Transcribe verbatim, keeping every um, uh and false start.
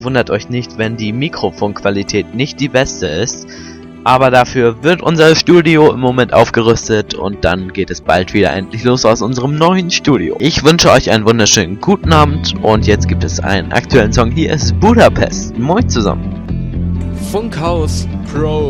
wundert euch nicht, wenn die Mikrofonqualität nicht die beste ist. Aber dafür wird unser Studio im Moment aufgerüstet und dann geht es bald wieder endlich los aus unserem neuen Studio. Ich wünsche euch einen wunderschönen guten Abend und jetzt gibt es einen aktuellen Song. Hier ist Budapest. Moin zusammen. Funkhaus Pro.